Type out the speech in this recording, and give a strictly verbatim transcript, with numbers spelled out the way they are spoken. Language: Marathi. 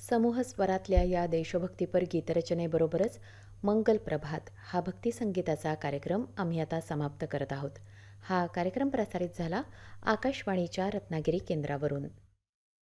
समूह स्वरातल्या या देशभक्तीपर गीतरचनेबरोबरच मंगल प्रभात हा भक्तिसंगीताचा कार्यक्रम आम्ही आता समाप्त करत आहोत. हा कार्यक्रम प्रसारित झाला आकाशवाणीच्या रत्नागिरी केंद्रावरून.